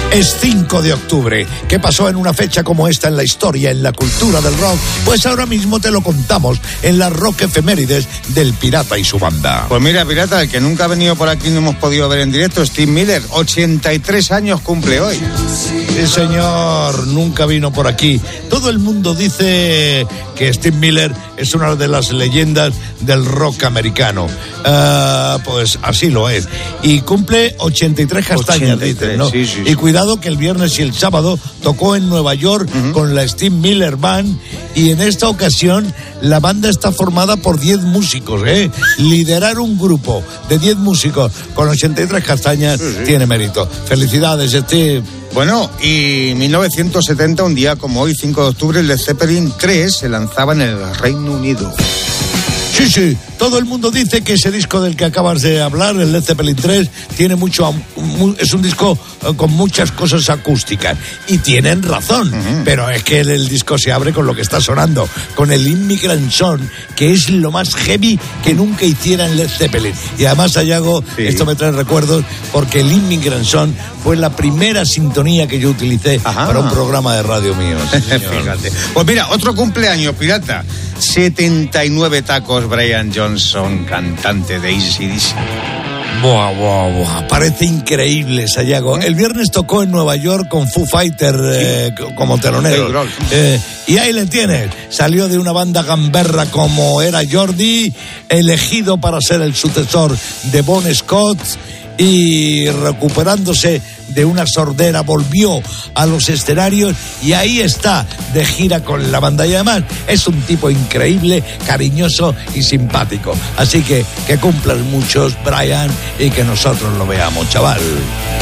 Es 5 de octubre. ¿Qué pasó en una fecha como esta en la historia, en la cultura del rock? Pues ahora mismo te lo contamos en las rock efemérides del Pirata y su banda. Pues mira, Pirata, el que nunca ha venido por aquí no hemos podido ver en directo, Steve Miller, 83 años cumple hoy. Sí, señor, nunca vino por aquí. Todo el mundo dice que Steve Miller es una de las leyendas del rock americano. Pues así lo es. Y cumple 83 castañas, 83, dicen, ¿no? Sí, sí, y sí. cuidado que el viernes y el sábado tocó en Nueva York con la Steve Miller Band, y en esta ocasión la banda está formada por 10 músicos, ¿eh? Liderar un grupo de 10 músicos con 83 castañas tiene mérito. Felicidades, Steve. Bueno, y 1970, un día como hoy, 5 de octubre, el Led Zeppelin 3 se lanzaba en el Reino Unido. Sí, todo el mundo dice que ese disco del que acabas de hablar, el Led Zeppelin 3, tiene es un disco con muchas cosas acústicas, y tienen razón, pero es que el disco se abre con lo que está sonando, con el Immigrant Song, que es lo más heavy que nunca hiciera en Led Zeppelin. Y además, Sayago, esto me trae recuerdos, porque el Immigrant Song fue la primera sintonía que yo utilicé para un programa de radio mío. Sí, fíjate. Pues mira, otro cumpleaños, Pirata. 79 tacos, Brian Johnson, cantante de AC/DC. Buah. Parece increíble, Sayago. El viernes tocó en Nueva York con Foo Fighters como telonero. Y ahí le tienes. Salió de una banda gamberra como era Jordi, elegido para ser el sucesor de Bon Scott, y recuperándose de una sordera volvió a los escenarios, y ahí está de gira con la banda. Y además es un tipo increíble, cariñoso y simpático. Así que cumplan muchos, Brian, y que nosotros lo veamos, chaval.